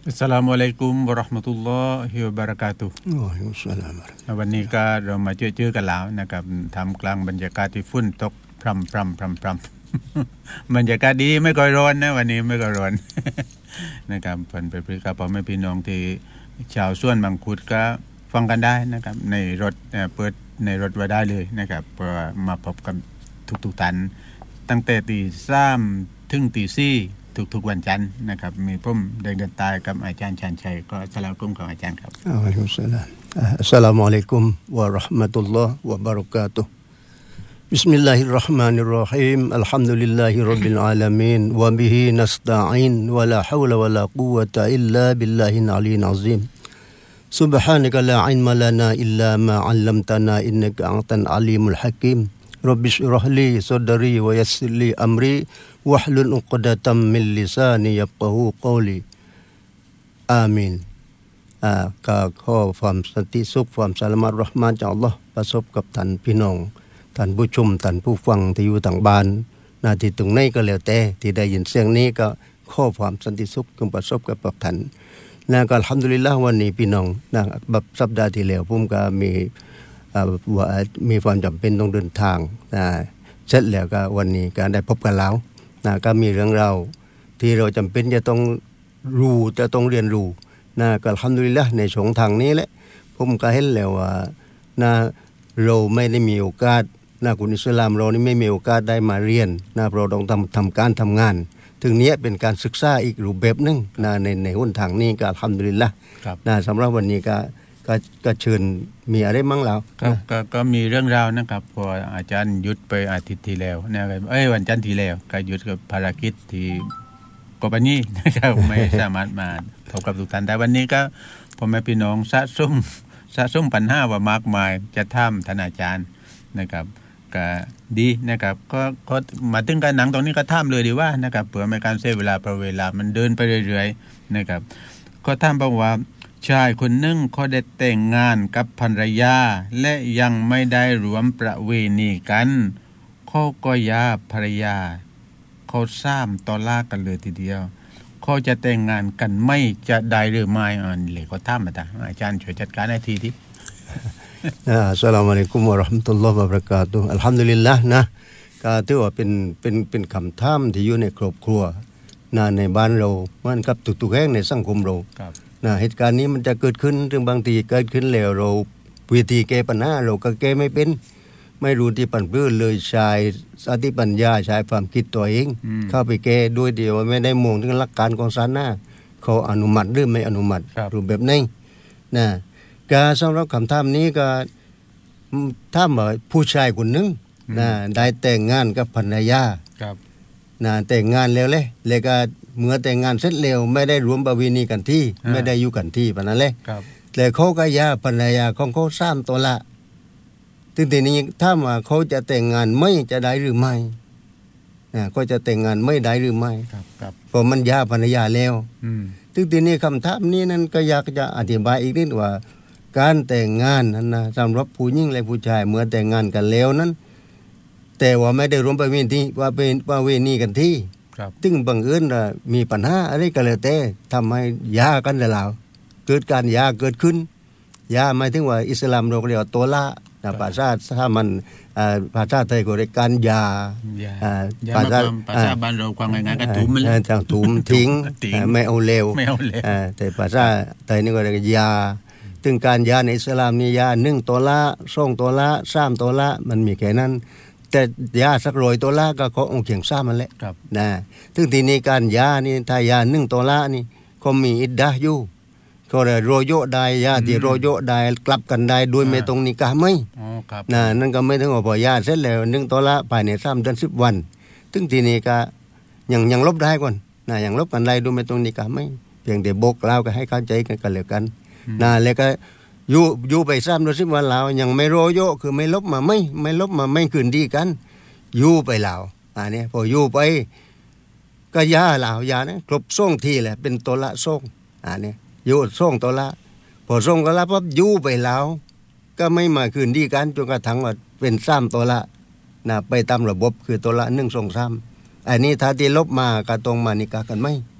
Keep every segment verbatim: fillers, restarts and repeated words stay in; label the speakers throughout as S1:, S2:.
S1: อัสสลามุอะลัยกุมวะเราะห์มะตุลลอฮิวะบะเราะกาตุฮ์
S2: วะอะลัยกุมุสสลาม
S1: วันนี้ก็เรามาเจอๆกันแล้วนะครับทำกลางบรรยากาศที่ฝุ่นตกพรำๆๆๆบรรยากาศดีไม่ค่อยร้อนนะวันนี้ไม่ค่อยร้อน นะครับเพิ่นไปพฤกับพ่อแม่พี่น้องที่ชาวสวนมังคุดก็ฟังกันได้นะครับในรถเปิดในรถไว้ได้เลยนะครับเพื่อมาพบกับทุกๆท่านตั้งแต่ตีสามถึงตีสี่ทุกๆวันจันทร์นะครับมีผมเดินเดินตายกับอาจารย์ชันชัยก็สลามกุมของอาจารย์ครับ
S2: อะลัยกุมุสสลามอัสสลามุอะลัยกุมวะเราะห์มะตุลลอฮ์วะบะเราะกาตุฮ์บิสมิลลาฮิรเราะห์มานิรเราะฮีมอัลฮัมดุลิลลาฮิร็อบบิลอาลามีนวะบิฮินัสตะอีนวะลาฮาวละวะลากุวะตะอิลลาบิลลาฮิลอะลีอะซีมซุบฮานะกะลาอิลมะลานาอิลลามาอัลลัมตะนาอินนะกะอันตัลอะลีมุลฮะกีมร็อบบิชเราะห์ลีซอดรีวะยัสซิรลีอัมรีวะฮลุล อุกดะตัมมินลิซานียัฟกะฮูกอลีอามีนอ่าก็ขอความสันติสุขความสลามะเราะห์มานจากอัลเลาะห์ประสบกับท่านพี่น้องท่านผู้ชมท่านผู้ฟังที่อยู่ต่างบ้านหน้าที่ตรงไหนก็แล้วแต่ที่ได้ยินเสียงนี้ก็ขอความสันติสุขจงประสบกับพวกท่านและก็อัลฮัมดุลิลละห์วันนี้พี่น้องนะแบบสัปดาห์ที่แล้วผมก็มีอ่าว่ามีความจำเป็นต้องเดินทางนะเสร็จแล้วก็วันนี้ก็ได้พบกันแล้วนะก็มีเรื่องราวที่เราจำเป็นจะต้องรู้จะต้องเรียนรู้นะก็อัลฮัมดุลิลละห์ในช่องทางนี้แหละผมก็เห็นแล้วว่านะเราไม่ได้มีโอกาสนะคุณอิสลามเรานี่ไม่มีโอกาสได้มาเรียนนะเราต้องทำทำการทำงานถึงนี้เป็นการศึกษาอีกรูปแบบนึงนะในในหนทางนี้ก็อัลฮัมดุลิลละห์นะสำหรับวันนี้ก็ก็ก็เชิญมีอะไรมั่งแล้ว
S1: ครับก็ก็มีเรื่องราวนะครับพออาจารย์หยุดไปอาทิตย์ที่แล้วนะครับเอ้ยวันจันทร์ที่แล้วก็หยุดกับภารกิจที่กบนี้นะครับไม่สามารถมาพบกับทุกท่านแต่วันนี้ก็พ่อแม่พี่น้องสะสมสะสมปัญหาว่ามากมายจะถามท่านอาจารย์นะครับก็ดีนะครับก็ก็มาถึงการหนังตรงนี้ก็ถามเลยดีว่านะครับเพื่อไม่การเสียเวลาเพราะเวลามันเดินไปเรื่อยๆนะครับก็ถามบอกว่าชายคนหนึ่งเขาได้แต่งงานกับภรรยาและยังไม่ได้รวมประเวณีกันเขาก็หย่าภรรยาเขาซ้ำต่อลากันเลยทีเดียวเขาจะแต่งงานกันไม่จะได้หรือไม่อันนี้ก็ถามมาตาอาจารย์ช่วยจัดการให้ทีที่
S2: อัสสลามุอะลัยกุมวะเราะห์มะตุลลอฮ์วะบะเราะกาตุฮ์อัลฮัมดุลิลละห์นะก็ถือว่าเป็นเป็นเป็นคำถามที่อยู่ในครอบครัวนะในบ้านเราเหมือนกับทุกๆแห่งในสังคมเรา
S1: ครับ
S2: นะเหตุการณ์นี้มันจะเกิดขึ้นถึงบางทีเกิดขึ้นแล้วเราวิธีแก้ปัญหาเราก็แก้ไม่เป็นไม่รู้ที่ปัญญาเลยใช้สติปัญญาใช้ความคิดตัวเองเข้าไปแก้โดยเดียวไม่ได้มองถึงหลักการของศาสนาเขาอนุมัติหรือไม่อนุมัติรูปแบบนี้นะก็สำหรับคำถามนี้ก็ถามว่าผู้ชายคนนึงนะได้แต่งงานกับภรรยา
S1: ครับ
S2: นะแต่งงานแล้วเลยแล้วก็เมื่อแต่งงานเสร็จแล้วไม่ได้รวมประเวณีกันที่ไม่ได้อยู่กันที่ปานนั้นแหละ
S1: ครับ
S2: แล้วเขาก็หย่าภรรยาของเขาสามตัวละถึงทีนี้ถ้าว่าเขาจะแต่งงานไม่จะได้หรือไม่นะก็จะแต่งงานไม่ได้หรือไม่
S1: ครับครับ
S2: เพราะมันหย่าภรรยาแล้ว
S1: อืม
S2: ถึงทีนี้คำถามนี้นั้นก็อยากจะอธิบายอีกนิดว่าการแต่งงานนั้นนะสำหรับผู้หญิงและผู้ชายเมื่อแต่งงานกันแล้วนั้นแต่ว่าไม่ได้รวมประเวณีว่าเป็นประเวณีกันที่ถึงบังเอิญมีปัญหาอะไรก็แล้วแต่ทำให้หย่ากันแล้วเกิดการหย่าเกิดขึ้นหย่าหมายถึงว่าอิสลามเราเรียกว่าตัวละนะภาษาถ้ามันภาษาไทยก็เรียกการหย่า
S1: ภาษาภาษาบ้านเราความง่ายๆก็ถุมมัน
S2: ทางถุมทิ้งไม่เอาเลว
S1: ไม่เอาเลว
S2: แต่ภาษาไทยนี่ก็เรียกหย่าถึงการหย่าในอิสลามนี่หย่าหนึ่งตัวละสองตัวละสามตัวละมันมีแค่นั้นแต่ยาสักร้อยตัวละก็เขาองค์เขียงซ้ำมันแหละนะถึงทีนี้การยานี่ถ้ายาหนึ่งตัวละนี่เขามีอิดดะอยู่เขาเลยโรโยได้ยาที่โรโยได้กลับกันได้โดยไม่ตรงนิกะห์ไหมนะนั่นก็ไม่ถึงว่าพอยาเสร็จแล้วหนึ่งตัวละภายในสามเดือนสิบวันถึงทีนี้ก็ยังยังลบได้ก่อนนะยังลบกันได้โดยไม่ตรงนิกะห์ไหมเพียงแต่บอกเล่าก็ให้เข้าใจกันกันแล้วกันนะแล้วก็อยู่อยู่ไปซ้ำโดยสิบวันแล้วยังไม่โรโยคือไม่ลบมาไม่ไม่ลบมาไม่คืนดีกันอยู่ไปแล้วอันนี้พออยู่ไปก็ยาแล้วยานะครบส่งทีแหละเป็นตัวละส่งอันนี้อยู่ส่งตัวละพอส่งก็ละปั๊บอยู่ไปแล้วก็ไม่มาคืนดีกันจนกระทั่งว่าเป็นซ้ำตัวละนะไปตามระบบคือตัวละหนึ่งส่งซ้ำอันนี้ถ้าที่ลบมาก็ตรงมานิกะกันไหม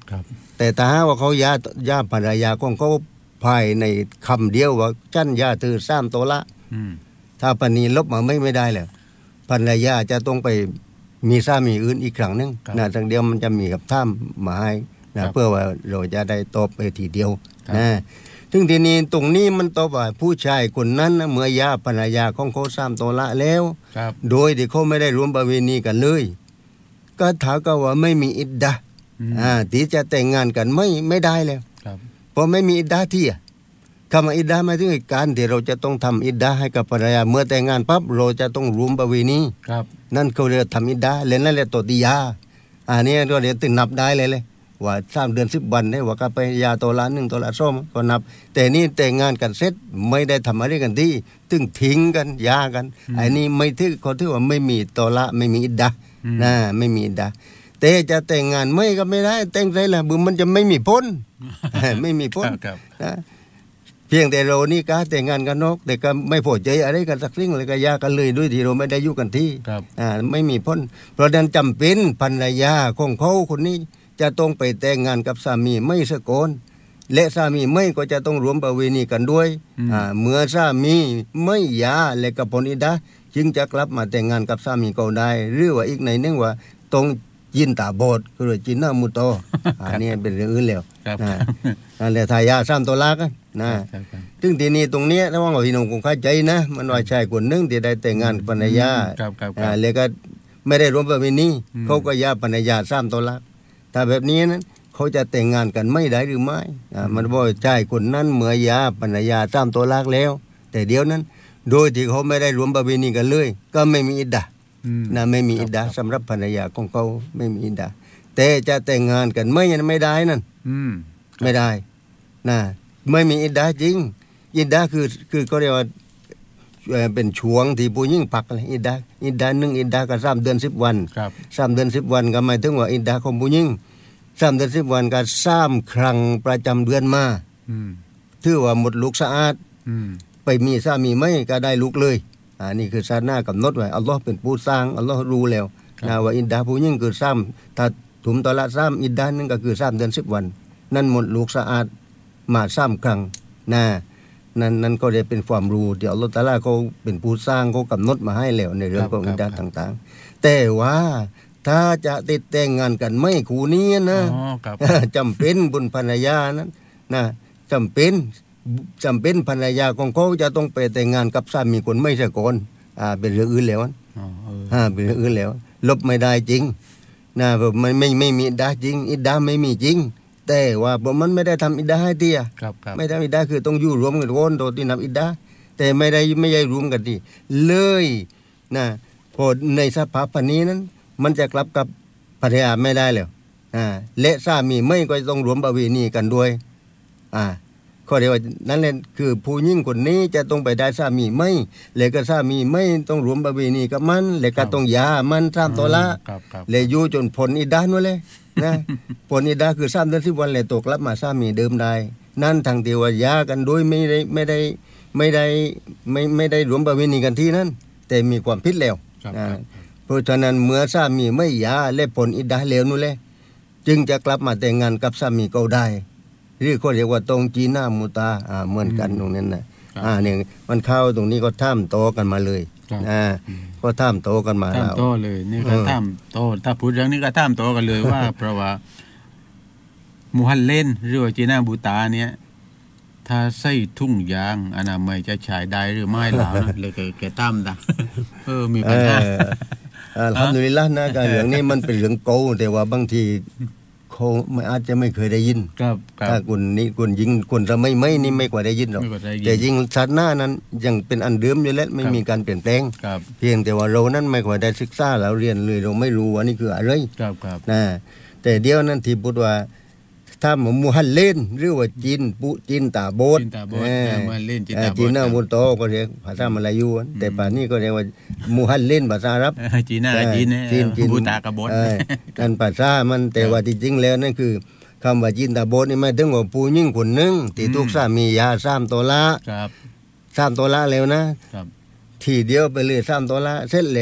S1: ครับ
S2: แต่ถ้าว่าเขาย่าย่าภรรยาของเขาภายในคำเดียวว่าจันย่าเธอสามโตละถ้าปณีลบมาไม่ไม่ได้แล้วภรรยาจะต้องไปมีสามีอื่นอีกครั้งนึงนะทางเดียวมันจะมีกับท่ามมาให้นะเพื่อว่าเราจะได้ตอบไปทีเดียวนะซึ่งทีนี้ตรงนี้มันตอบว่าผู้ชายคนนั้นนะเมื่อย่าภรรยาของเขาสามโตละแล้วโดยที่เขาไม่ได้รวมประเวณีกันเลยก็ถามก็ว่าไม่มีอิดดะอ่าที่จะแต่งงานกันไม่ไม่ได้แล้วเพราะไม่มีอิดดะที่คำว่าอิดดะหมายถึงการที่เราจะต้องทำอิดดะให้กับภรรยาเมื่อแต่งงานปั๊บเราจะต้องรวมประเวณีนั่นเขาเรียกทำอิดดะและนั่นแหละตัวติยาอันนี้เราเรียกตินับได้เลยเลยว่าสามเดือนสิบวันได้ว่ากับภรรยาตัวละหนึ่งตัวละส้มก็นับแต่นี่แต่งงานกันเสร็จไม่ได้ทำอะไรกันที่ตึงทิ้งกันยากันอันนี้ไม่ถือเขาถือว่าไม่มีตัวละไม่มีอิดดะนะไม่มีอิดดะแต่จะแต่งงานไม่ก็ไม่ได้แต่งได้ละบุมันจะไม่มีพ้น ไม่มีพ้นนะเพียงแต่เรานี่ก็แต่งงานกันนกแต่ก็ไม่พอใจอะไรกันสักสิ่งเลยก็ยากันเลยด้วยที่เราไม่ได้อยู่กันที่อ่าไม่มีพ้นเพราะนั้นจำเป็นภรรยาของเขาคนนี้จะต้องไปแต่งงานกับสามีไม่สะกอนและสามีไม่ก็จะต้องรวมประเวณีกันด้วยอ่าเมื่อสามีไม่ยาและกับผลอิดะจึงจะกลับมาแต่งงานกับสามีเก่าได้หรือว่าอีกในนึงว่าต้องยินตาบอดคือจินหน้ามุตโตอันนี้เป็นเรื่องอื่นแล้วนะนั่นแหละทายาสามตัวลักนะซึ่งทีนี้ตรงนี้ถ้าว่าพี่น้องคงเข้าใจนะมันว่าชายคนนึงที่ได้แต่งงานภรรยาอ่าแล้วก็ไม่ได้รวมประเวณีเขาก็ยาภรรยาสามตัวลักถ้าแบบนี้นั้นเขาจะแต่งงานกันไม่ได้หรือไม่อ่ามันว่าชายคนนั้นเมื่อยาภรรยาสามตัวลักแล้วแต่เดี๋ยวนั้นโดยที่เขาไม่ได้รวมประเวณีกันเลยก็ไม่มีอิดดะนะไม่มีอิดดะสำหรับภรรยาของเขาไม่มีอิดดะแต่จะแต่งงานกันไม่ยังไม่ได้นั่นไม่ได้นะไม่มีอิดดะจริงอิดดะคือคือเขาเรียกว่าเป็นช่วงที่ผู้หญิงพักอิดดะอิดดะหนึ่งอิดดะก็สามเดือนสิบวันสามเดือนสิบวันก็หมายถึงว่าอิดดะของผู้หญิงสามเดือนสิบวันก็สามครั้งประจำเดือนมาถือว่าหมดลูกสะอาดไปมีสามีไม่ก็ได้ลูกเลยอันนี้คือศาสนากำหนดไว้อัลลอฮ์เป็นผู้สร้างอัลลอฮ์รู้แล้วนะว่าอิดดะผู้หญิงคือสามถ้าถุมตอละสามอิดดะนึงก็คือสามเดือนสิบวันนั่นหมดลูกสะอาดมาสามครั้งนะนั่นนั่นก็ได้เป็นความรู้ที่อัลลอฮ์ตะอาลาเขาเป็นผู้สร้างเขากำหนดมาให้แล้วในเรื่องของอิดดะต่างๆแต่ว่าถ้าจะติดแต่งงานกันไม่คู่นี้นะจำเป็นบุญภรรยานั้นนะจำเป็นจำเป็นภรรยาของเขาจะต้องไปแต่งงานกับสามีคนไม่ใช่คนอ่าเป็นเรื่องอื่นแล้วอ่าเป็นเรื่องอื่นแล้วลบไม่ได้จริงนะแบบมันไม่ไม่มีอิดดะจริงอิดดะไม่มีจริงแต่ว่าผมมันไม่ได้ทำอิดดะให้เตี้ยไม่ทำอิดดะคือต้องอยู่รวมกันโอนโดยที่นับอิดดะแต่ไม่ได้ไม่ได้รวมกันที่เลยนะพอในสภาพนี้นั้นมันจะกลับกับภรรยาไม่ได้แล้วอ่าและสามีไม่ก็ต้องรวมประเวณีกันด้วยอ่าข้อเดียวนั่นแหละคือผู้หญิงคนนี้จะต้องไปได้สามีไม่และก็สามีไม่ต้องรวมประเวณีกับมันและก็ต้องหย่ามันสามตัวละและอยู่จนผลอิดดะนั่นเลยนะผลอิดดะคือสามเดือนสิบวันและตกกลับมาสามีเดิมได้นั่นทางเดียวว่าหย่ากันโดยไม่ได้ไม่ได้ไม่ได้ไม่ไม่ได้รวมประเวณีกันที่นั้นแต่มีความผิดแล้วนะเพราะฉะนั้นเมื่อสามีไม่หย่าและผลอิดดะแล้วนั่นแหละจึงจะกลับมาแต่งงานกับสามีเก่าได้หรือเขาเรียกว่าตรงจีน่ามุตาอ่าเหมือนกันตรงนั้นนะอ่าเนี่ยมันเข้าตรงนี้ก็ท่ามโตกันมาเลยอ่าก็ท่ามโตกันมาแล้ว
S1: ท่ามโตเลยนี่ก็ท่ามโตถ้าพูดเรื่องนี้ก็ท่ามโตกันเลยว่า เพราะว่ามุฮัลเลนหรือว่าจีน่าบูตาเนี่ยถ้าใส่ทุ่งยางอนามัยจะใช้ได้หรือไม่ล่ะเลยแกท่ามดะเออมีปัญหา
S2: อัลฮัมดุลิลละห์นะการเรื่องนี้มันเป็นเรื่องโกแต่ว่าบางทีเขาไม่อาจจะไม่เคยได้ยินถ้าคนนี้คนยิงคนสมัยไม่นี่ไม่กว่าได้ยินหรอกแต่ยิงศาสนานั้นยังเป็นอันเดิมอยู่แล้วไม่มีการเปลี่ยนแปลงเพียงแต่ว่าเรานั้นไม่กว่าได้ศึกษาแล้วเรียนเลยเราไม่รู้ว่านี่คืออะไรนะแต่เดี๋ยวนั้นที่พูดว่าถ้ามุฮัลเลนหรือว่าจีนปุจีนตาโบดจีนน่ามุนโตก็เรียกภาษามาลายูแต่ป่านนี้ก็เรียกว่ามุฮัลเลนภาษาอาหรับ
S1: จีนน่าจีนจีนบูตากะโบด
S2: นั่นภาษามันแต่ว่าจริงๆแล้วนั่นคือคำว่าจีนตาโบดนี่หมายถึงว่าผู้หญิงคนนึงที่ถูกสามียาสามตัวละสามตัวละแล้วนะทีเดียวไปเลยสามตัวละเสร็จแล้ว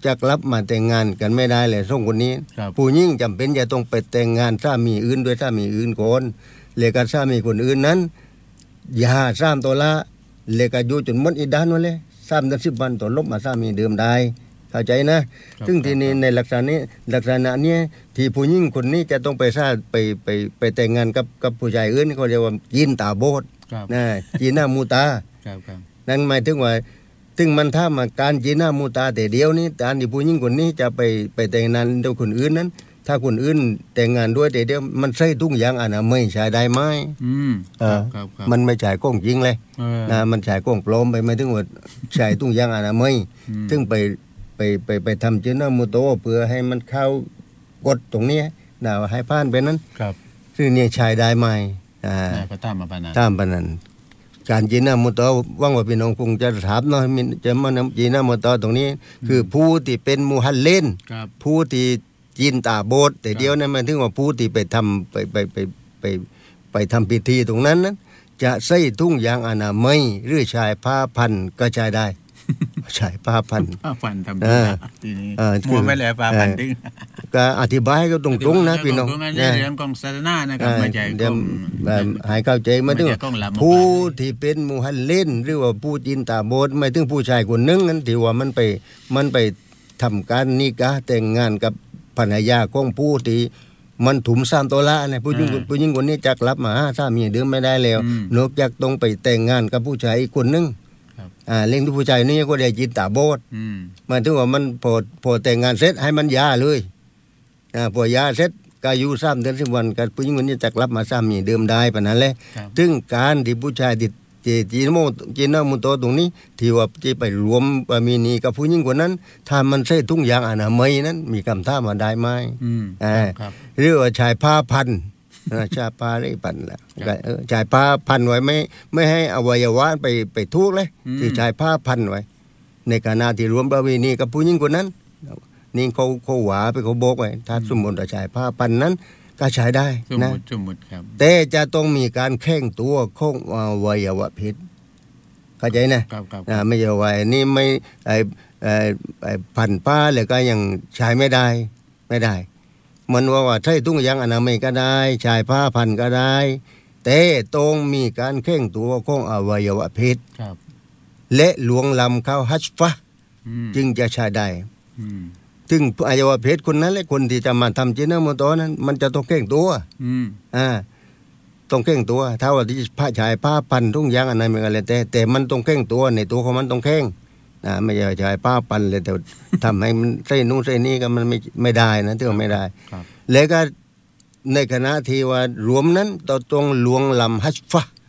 S2: จะกลับมาแต่งงานกันไม่ได้เลยสองคนนี้
S1: ครับ
S2: ผู้หญิงจำเป็นจะต้องไปแต่งงานสามีอื่นด้วยสามีอื่นก่อนเลยกับสามีคนอื่นนั้นอย่าสามตัวละเลยกับอยู่จนหมดอีดานนั่นเลยสามเดือนสิบวันต่อลบมาสามีเดิมได้เข้าใจนะครับ ซึ่งทีนี้ในลักษณะนี้ลักษณะเนี้ยที่ผู้หญิงคนนี้จะต้องไปสร้างไปไปไปแต่งงานกับกับผู้ชายอื่นเขาเรียกว่าจีนตาโบด
S1: ครับ
S2: นะจีนหน้ามูตา
S1: ครับครับ
S2: นั่นหมายถึงว่าถึงมันถ้ามาการจีนหน้ามูตาแต่เดียวนี้การที่ผู้หญิงคนนี้จะไปไปแต่งงานด้วยคนอื่นนั้น ถ้าคนอื่นแต่งงานด้วยแต่เดียวมันใช่ทุกอย่างอนามัยใช้ได้ไหม
S1: อืม
S2: เอ
S1: ครั
S2: อบ
S1: ครับครับ
S2: มันไม่ใช่กล้องจริงเลย
S1: เออ
S2: นะมันใช่กล้องปลอมไปไม่ถึงว่าใช่ทุกอย่างอนามัย
S1: อืม
S2: ถึงไปไปไปไปทำจีนหน้ามูโตเพื่อให้มันเข้ากฎตรงนี้นะว่าให้ผ่านไปนั้น
S1: ครับ
S2: ซึ่งเนี่ยใช้ได้ไหมอ่า
S1: นะก็ตามมาปานนั้น
S2: ตามปานนั้นการจีน่ามุตโตว่างว่าพี่น้องคงจะถามเนาะมีจะมานำจีน่ามุตโตตรงนี้ คือผู้ที่เป็นมุฮัลเลน
S1: ครับ
S2: ผู้ที่จีนตาโบดแต่เดียวนั้นหมันถึงว่าผู้ที่ไปทำไปไปไปไปไปทำพิธีตรงนั้นนั้นจะใส่ทุ่งยางอนามัยหรือชายผ้าพันก็ใช้ได้ ชายผ้าพัน
S1: ผ้าฟันทำ
S2: เอ
S1: ดี
S2: อ
S1: นะทีนี้
S2: เออ
S1: มัวไม่แล้วผ้าฟัน
S2: เออ
S1: ดึง
S2: ก็อธิบายให้เขาตรงๆนะพี่น้อง
S1: ใน
S2: นะ
S1: เรื่องของศาสนานะครับไม่ใช่
S2: เดี๋
S1: ข
S2: ยว
S1: อง
S2: แบบหายเข้าใจมาถึง
S1: ไม่ใช่ของลามก
S2: ผู้ที่เป็นมุฮัลเลนหรือว่าผู้จินตาโบดไม่ถึงผู้ชายคนหนึงนั้นที่ว่ามันไปมันไปทำการนิกะห์แต่งงานกับภรรยาของผู้ที่มันถุมสามตัวละเนี่ยผู้หญิงผู้หญิงคนนี้จะกลับมาหาสามีเดิมไม่ได้แล้วนอกจากต้องไปแต่งงานกับผู้ชายอีกคนหนึง
S1: ครับ
S2: อ่าเลี้ยงดูผู้ชายนี่ก็ได้จินตาโบด
S1: อืม
S2: หมายถึงว่ามันพอพอแต่งงานเสร็จให้มันหย่าเลยอ่าพอหย่าเสร็จก็อยู่สามเดือนสิบวันกับผู้หญิงคนนี้จะกลับมาสามีเดิมได้ปานนั้นแหละ
S1: ครับ
S2: ซึ่งการที่ผู้ชายติดเจจีนโมจีนมุโตตรงนี้ที่ว่าจะไปรวมมีนีกับผู้หญิงคนนั้น ถ้ามันใช่ทุ่งยางอนามัยนั้น มีคำท่ามาได้ไหม
S1: อืม
S2: อ่า
S1: ครับ
S2: หรือว่าชายผ้าพัน นะชายผ้าได้พันละ
S1: ครับ
S2: เออชายผ้าพันไว้ไม่ไม่ให้อวัยวะไปไปทุกข์เลย
S1: อืม
S2: คือชายผ้าพันไว้ ในขณะที่รวมประเวณีกับผู้หญิงคนนั้น นี่เขาเขาหวาไปเขาโบกไว้ถ้าสมมติว่าชายผ้าพันนั้น ก็ใช้ได้
S1: สม
S2: นะ
S1: มุติสมมุติครับ
S2: แต่จะต้องมีการแข่งตัวของอวัยวะเพศเข้าใจนะครับ
S1: ครับ
S2: อ่าไม่ใช่ว่าไอ้นี่ไม่ไอ้ไอ้ไอ้พันป้าเลยก็ยังใช้ไม่ได้ไม่ได้ มันว่าว่าใช้ตุ้งยางอนามัยก็ได้ชายผ้าพันก็ได้ แต่ต้องมีการแข่งตัวของอวัยวะเพศ
S1: ครับ
S2: และหลวงลำเข้าฮัจฟะห์
S1: อืม
S2: จึงจะใช้ได้
S1: อืม
S2: ซึ่งอวัยวะเพศคนนั้นและคนที่จะมาทำจินโมโตนั้น มันจะต้องแข่งตัว
S1: อืม
S2: อ่าต้องแข่งตัวถ้าว่าที่ผ้าชายผ้าพันทุ่งยางอันนั้นมันอะไรแต่แต่มันต้องแข่งตัวในตัวของมันต้องแข่งนะไม่ใช่ชายผ้าพันเลยแต่ ทำให้มันใส่นู่นใส่นี่ก็มันไม่ไม่ได้นะที่ว่าไม่ได้
S1: ครับ
S2: แล้วก็ในคณะที่ว่ารวมนั้นต้องต้องลวงลำฮัจฟะห์